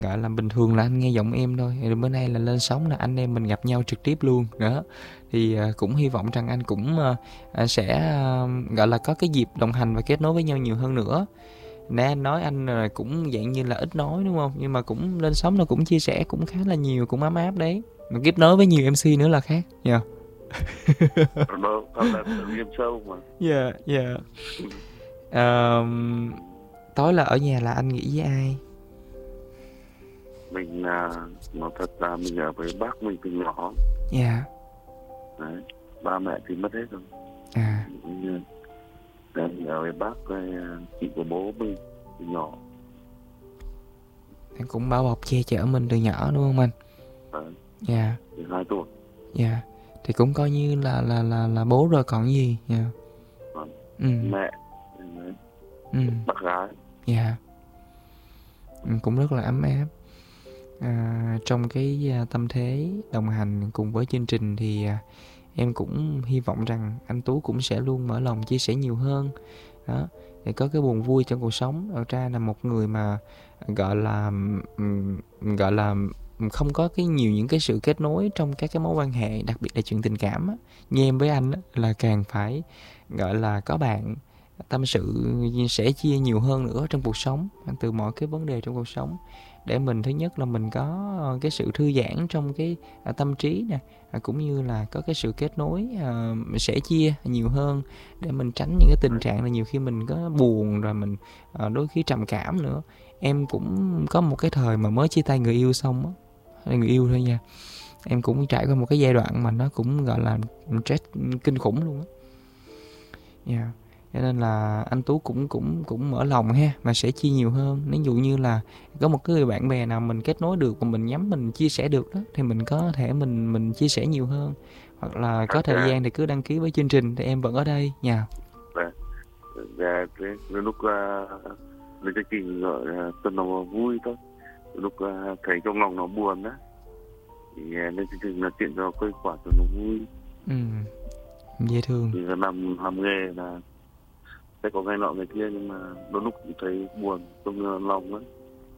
gọi là bình thường là anh nghe giọng em thôi, rồi bữa nay là lên sóng là anh em mình gặp nhau trực tiếp luôn đó. Thì cũng hy vọng rằng anh cũng sẽ gọi là có cái dịp đồng hành và kết nối với nhau nhiều hơn nữa. Nãy anh nói anh cũng dạng như là ít nói đúng không, nhưng mà cũng lên sóng là cũng chia sẻ cũng khá là nhiều, cũng ấm áp đấy, mà kết nối với nhiều MC nữa là khác nha. Nó tham gia sự game show mà. Dạ dạ. Ừ. Tối là ở nhà là anh nghỉ với ai? Mình nói thật ra mình ở với bác mình từ nhỏ. Dạ. Đấy. Ba mẹ thì mất hết rồi. À. Mình ở với bác với chị của bố mình từ nhỏ. Anh cũng bao bọc che chở mình từ nhỏ đúng không anh? Đấy. Dạ. Từ 2 tuổi. Dạ. Thì cũng coi như là bố rồi còn gì. Dạ. Mẹ. Đấy. Bác gái. Dạ. Cũng rất là ấm áp. Trong cái tâm thế đồng hành cùng với chương trình thì em cũng hy vọng rằng anh Tú cũng sẽ luôn mở lòng chia sẻ nhiều hơn đó, để có cái buồn vui trong cuộc sống. Thật ra là một người mà gọi là gọi là không có cái nhiều những cái sự kết nối trong các cái mối quan hệ, đặc biệt là chuyện tình cảm á, như em với anh á, là càng phải gọi là có bạn tâm sự, sẻ chia nhiều hơn nữa trong cuộc sống, từ mọi cái vấn đề trong cuộc sống, để mình thứ nhất là mình có cái sự thư giãn trong cái tâm trí nè, cũng như là có cái sự kết nối, sẻ chia nhiều hơn, để mình tránh những cái tình trạng là nhiều khi mình có buồn rồi mình đôi khi trầm cảm nữa. Em cũng có một cái thời mà mới chia tay người yêu xong á, hay người yêu thôi nha, em cũng trải qua một cái giai đoạn mà nó cũng gọi là stress kinh khủng luôn á. Yeah. Cho nên là anh Tú cũng mở lòng ha, mà sẽ chia nhiều hơn. Ví dụ như là có một cái người bạn bè nào mình kết nối được, mà mình nhắm mình chia sẻ được đó, thì mình có thể mình chia sẻ nhiều hơn. Hoặc là có thời gian thì cứ đăng ký với chương trình, thì em vẫn ở đây nha. Dạ, thế lúc lên chương trình gọi tuần nào vui thôi, lúc thấy trong lòng nó buồn á thì lên chương trình là chuyện cho quây quả cho nó vui. Dễ thương. Thì làm nghề là sẽ có ngày nọ ngày kia, nhưng mà đôi lúc cũng thấy buồn trong lòng á.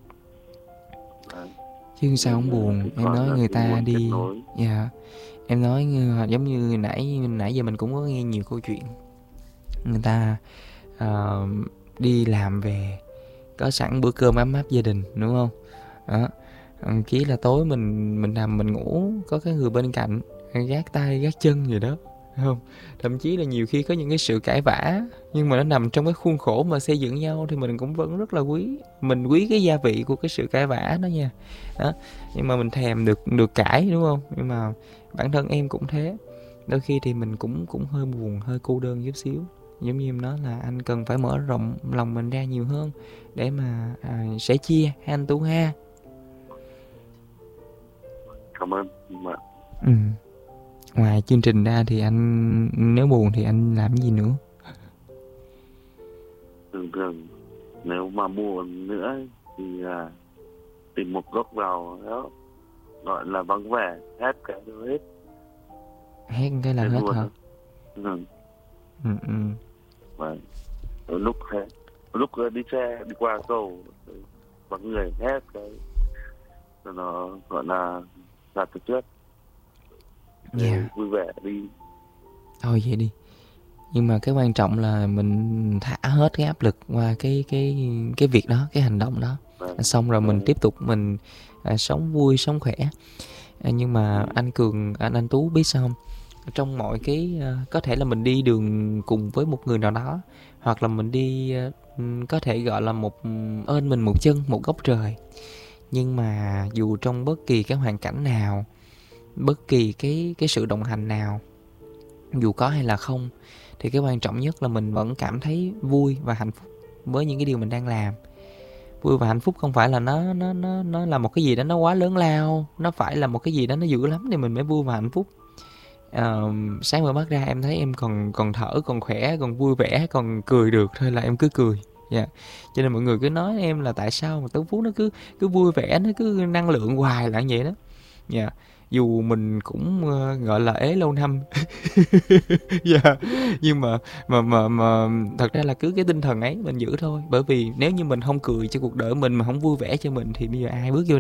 Chứ sao không buồn, em nói người ta đi. Dạ. Em nói giống như nãy giờ mình cũng có nghe nhiều câu chuyện, người ta đi làm về có sẵn bữa cơm ấm áp gia đình đúng không đó, chỉ là tối mình nằm mình ngủ có cái người bên cạnh gác tay gác chân gì đó, không? Thậm chí là nhiều khi có những cái sự cãi vã, nhưng mà nó nằm trong cái khuôn khổ mà xây dựng nhau, thì mình cũng vẫn rất là quý. Mình quý cái gia vị của cái sự cãi vã đó nha. Đó. Nhưng mà mình thèm được cãi đúng không? Nhưng mà bản thân em cũng thế. Đôi khi thì mình cũng hơi buồn, hơi cô đơn chút xíu. Giống như em nói là anh cần phải mở rộng lòng mình ra nhiều hơn để mà sẻ chia ha anh Tú ha. Cảm ơn ạ. Ngoài chương trình ra thì anh nếu buồn thì anh làm gì nữa? Thường nếu mà buồn nữa thì tìm một góc vào đó gọi là vắng vẻ, hét cái đó hết. Hét cái là hết hả? Và lúc đi xe đi qua cầu vắng người hét cái nó gọi là ra từ trước. Vui vẻ đi. Thôi vậy đi. Nhưng mà cái quan trọng là mình thả hết cái áp lực qua cái việc đó, cái hành động đó. Xong rồi mình tiếp tục mình sống vui, sống khỏe. Nhưng mà anh Cường, anh Tú biết sao không? Trong mọi cái có thể là mình đi đường cùng với một người nào đó, hoặc là mình đi có thể gọi là ơn mình một chân, một góc trời. Nhưng mà dù trong bất kỳ cái hoàn cảnh nào, bất kỳ cái sự đồng hành nào, dù có hay là không, thì cái quan trọng nhất là mình vẫn cảm thấy vui và hạnh phúc với những cái điều mình đang làm. Vui và hạnh phúc không phải là nó là một cái gì đó nó quá lớn lao, nó phải là một cái gì đó nó dữ lắm thì mình mới vui và hạnh phúc. Sáng mở mắt ra em thấy em còn thở, còn khỏe, còn vui vẻ, còn cười được thôi là em cứ cười. Cho nên mọi người cứ nói em là tại sao mà Tuấn Phú nó cứ vui vẻ, nó cứ năng lượng hoài là vậy đó. Dù mình cũng gọi là ế lâu năm. Nhưng mà thật ra là cứ cái tinh thần ấy mình giữ thôi. Bởi vì nếu như mình không cười cho cuộc đời mình, mà không vui vẻ cho mình, thì bây giờ ai bước vô